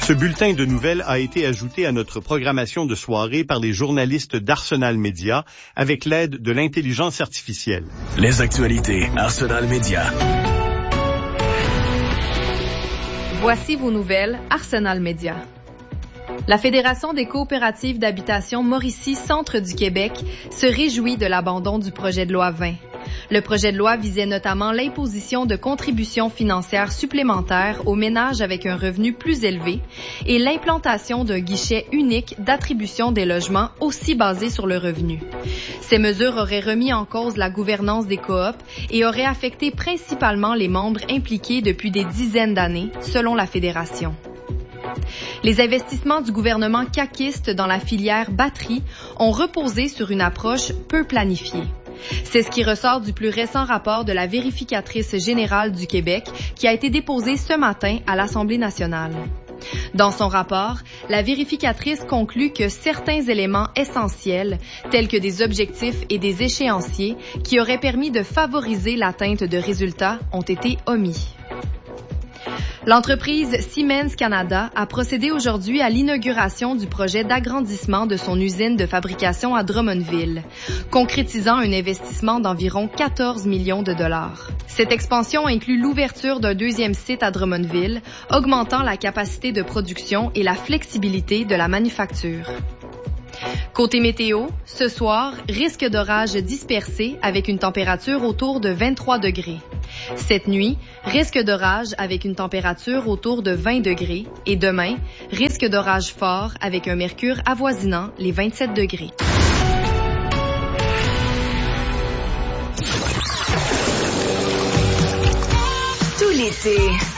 Ce bulletin de nouvelles a été ajouté à notre programmation de soirée par les journalistes d'Arsenal Média avec l'aide de l'intelligence artificielle. Les actualités Arsenal Média. Voici vos nouvelles Arsenal Média. La Fédération des coopératives d'habitation Mauricie Centre du Québec se réjouit de l'abandon du projet de loi 20. Le projet de loi visait notamment l'imposition de contributions financières supplémentaires aux ménages avec un revenu plus élevé et l'implantation d'un guichet unique d'attribution des logements aussi basé sur le revenu. Ces mesures auraient remis en cause la gouvernance des coops et auraient affecté principalement les membres impliqués depuis des dizaines d'années, selon la Fédération. Les investissements du gouvernement caquiste dans la filière batterie ont reposé sur une approche peu planifiée. C'est ce qui ressort du plus récent rapport de la vérificatrice générale du Québec qui a été déposé ce matin à l'Assemblée nationale. Dans son rapport, la vérificatrice conclut que certains éléments essentiels, tels que des objectifs et des échéanciers qui auraient permis de favoriser l'atteinte de résultats, ont été omis. L'entreprise Siemens Canada a procédé aujourd'hui à l'inauguration du projet d'agrandissement de son usine de fabrication à Drummondville, concrétisant un investissement d'environ 14 millions de dollars. Cette expansion inclut l'ouverture d'un deuxième site à Drummondville, augmentant la capacité de production et la flexibilité de la manufacture. Côté météo, ce soir, risque d'orage dispersé avec une température autour de 23 degrés. Cette nuit, risque d'orage avec une température autour de 20 degrés. Et demain, risque d'orage fort avec un mercure avoisinant les 27 degrés. Tout l'été,